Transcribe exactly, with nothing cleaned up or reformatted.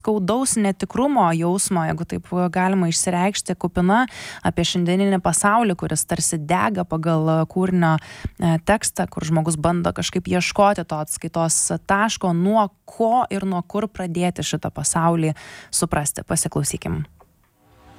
skaudaus netikrumo jausmo, jeigu taip galima išsireikšti, kupina apie šiandieninį pasaulį, kuris tarsi dega pagal kūrinio tekstą, kur žmogus bando kažkaip ieškoti to atskaitos taško, nuo ko ir nuo kur pradėti šitą pasaulį suprasti. Pasiklausykim.